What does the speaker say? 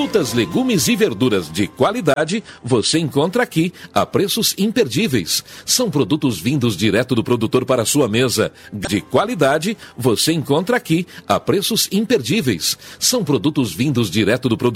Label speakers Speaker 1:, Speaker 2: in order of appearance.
Speaker 1: Frutas, legumes e verduras de qualidade você encontra aqui a preços imperdíveis. São produtos vindos direto do produtor para a sua mesa. De qualidade você encontra aqui a preços imperdíveis. São produtos vindos direto do produtor